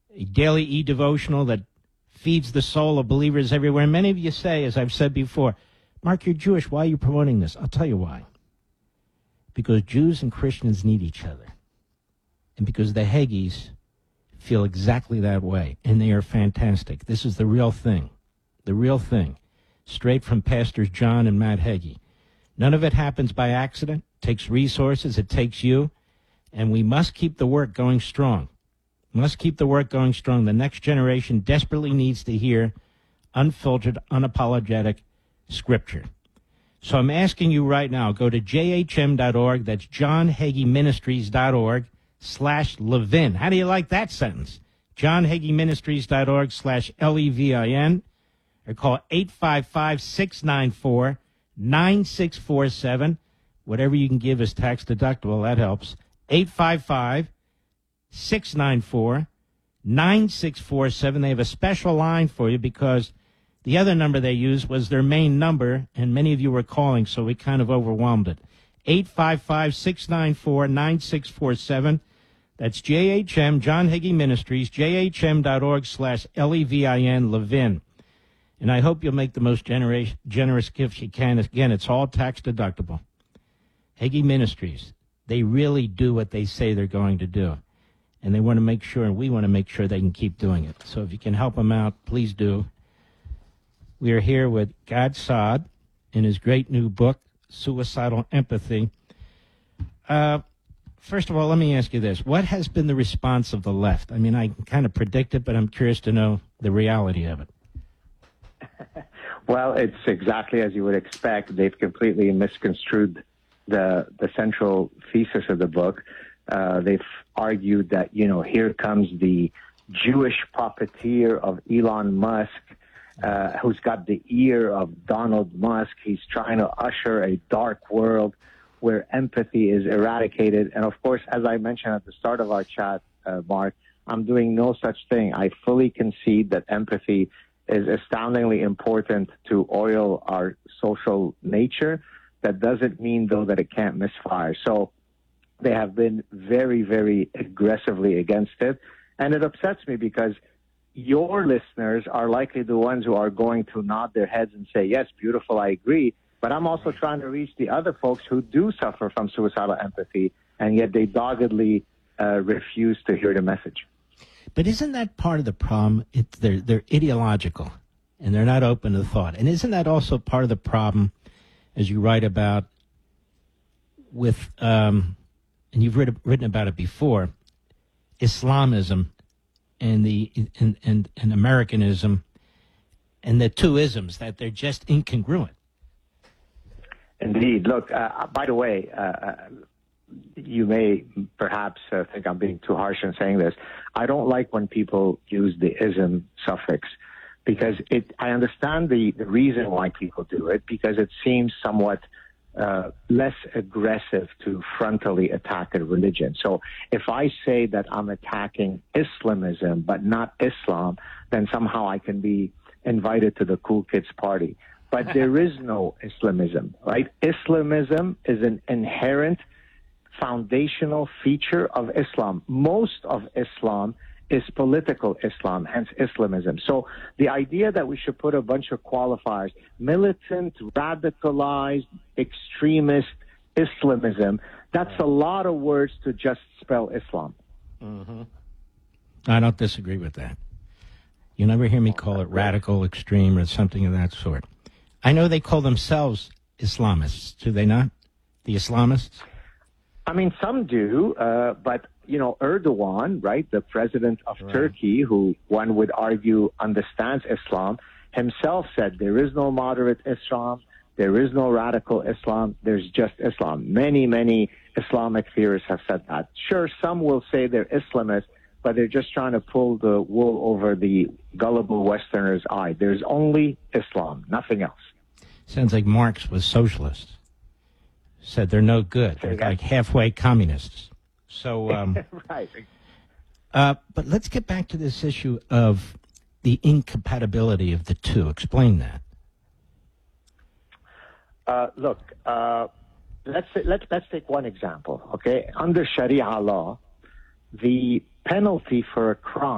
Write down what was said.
a daily e-devotional that feeds the soul of believers everywhere. And many of you say, as I've said before, Mark, you're Jewish. Why are you promoting this? I'll tell you why. Because Jews and Christians need each other. And because the Hagis feel exactly that way. And they are fantastic. This is the real thing. The real thing. Straight from Pastors John and Matt Hagee. None of it happens by accident. It takes resources. It takes you. And we must keep the work going strong. Must keep the work going strong. The next generation desperately needs to hear unfiltered, unapologetic Scripture. So I'm asking you right now, go to jhm.org. That's johnhageeministries.org/Levin. How do you like that sentence? johnhageeministries.org/Levin. Or call 855-694-9647. Whatever you can give is tax deductible. That helps. 855-694-9647. They have a special line for you because the other number they used was their main number, and many of you were calling, so we kind of overwhelmed it. 855-694-9647. That's JHM, John Hagee Ministries, jhm.org/Levin, Levin. And I hope you'll make the most generous gifts you can. Again, it's all tax deductible. Hagee Ministries, they really do what they say they're going to do. And they want to make sure, and we want to make sure they can keep doing it. So if you can help them out, please do. We are here with Gad Saad in his great new book, Suicidal Empathy. First of all, let me ask you this. What has been the response of the left? I mean, I can kind of predict it, but I'm curious to know the reality of it. Well, it's exactly as you would expect. They've completely misconstrued the central thesis of the book. They've argued that, here comes the Jewish puppeteer of Elon Musk, who's got the ear of Donald Musk. He's trying to usher a dark world where empathy is eradicated. And, of course, as I mentioned at the start of our chat, Mark, I'm doing no such thing. I fully concede that empathy is astoundingly important to oil our social nature. That doesn't mean, though, that it can't misfire. So they have been very, very aggressively against it. And it upsets me because your listeners are likely the ones who are going to nod their heads and say, yes, beautiful, I agree. But I'm also trying to reach the other folks who do suffer from suicidal empathy, and yet they doggedly refuse to hear the message. But isn't that part of the problem? They're ideological, and they're not open to thought. And isn't that also part of the problem, as you write about, with, and you've written about it before, Islamism and and Americanism, and the two isms, that they're just incongruent. Indeed. Look, by the way, you may perhaps think I'm being too harsh in saying this. I don't like when people use the ism suffix because I understand the reason why people do it, because it seems somewhat less aggressive to frontally attack a religion. So if I say that I'm attacking Islamism but not Islam, then somehow I can be invited to the cool kids party. But there is no Islamism, right? Islamism is an inherent foundational feature of Islam. Most of Islam is political Islam, hence Islamism. So the idea that we should put a bunch of qualifiers, militant, radicalized, extremist Islamism, that's a lot of words to just spell Islam. Mm-hmm. I don't disagree with that. You never hear me call it radical, extreme, or something of that sort. I know they call themselves Islamists, do they not? The Islamists? I mean, some do, but, Erdogan, right, the president of Turkey, who one would argue understands Islam, himself said there is no moderate Islam, there is no radical Islam, there's just Islam. Many, many Islamic theorists have said that. Sure, some will say they're Islamists, but they're just trying to pull the wool over the gullible Westerner's eye. There's only Islam, nothing else. Sounds like Marx was socialist. Said they're no good. They're like halfway communists. So, right. But let's get back to this issue of the incompatibility of the two. Explain that. Look, let's take one example. Okay, under Sharia law, the penalty for a crime